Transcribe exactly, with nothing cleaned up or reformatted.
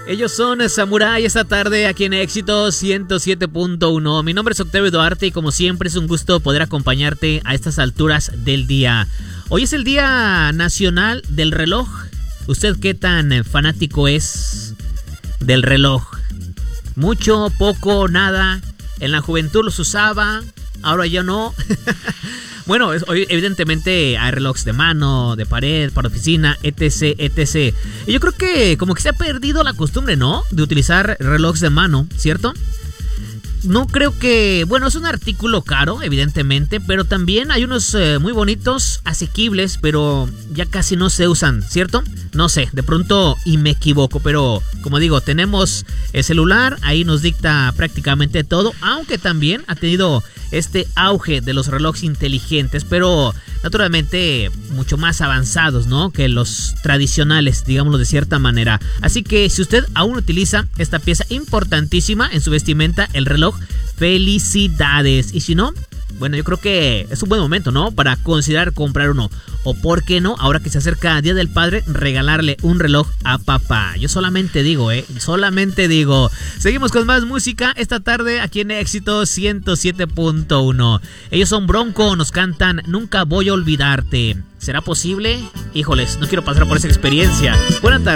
Ellos son Samurai esta tarde aquí en Éxito ciento siete punto uno. Mi nombre es Octavio Duarte y como siempre es un gusto poder acompañarte a estas alturas del día. Hoy es el Día Nacional del Reloj. ¿Usted qué tan fanático es del reloj? Mucho, poco, nada. En la juventud los usaba, ahora ya no. Bueno, hoy evidentemente hay relojes de mano, de pared, para oficina, etc, etcétera. Y yo creo que como que se ha perdido la costumbre, ¿no? De utilizar relojes de mano, ¿cierto? No creo que... Bueno, es un artículo caro, evidentemente, pero también hay unos eh, muy bonitos, asequibles, pero ya casi no se usan, ¿cierto? No sé, de pronto y me equivoco, pero como digo, tenemos el celular, ahí nos dicta prácticamente todo, aunque también ha tenido este auge de los relojes inteligentes, pero naturalmente mucho más avanzados, ¿no? Que los tradicionales, digámoslo de cierta manera. Así que si usted aún utiliza esta pieza importantísima en su vestimenta, el reloj, felicidades. Y si no, bueno, yo creo que es un buen momento, ¿no? Para considerar comprar uno. O por qué no, ahora que se acerca Día del Padre, regalarle un reloj a papá. Yo solamente digo, ¿eh? Solamente digo. Seguimos con más música esta tarde aquí en Éxito ciento siete punto uno. Ellos son Bronco, nos cantan Nunca voy a olvidarte. ¿Será posible? Híjoles, no quiero pasar por esa experiencia. Buenas tardes.